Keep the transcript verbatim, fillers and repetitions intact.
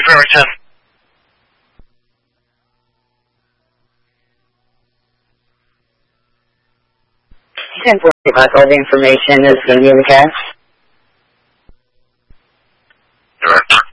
Bremerton. ten forty-five, all the information is going to be in the cache. Director.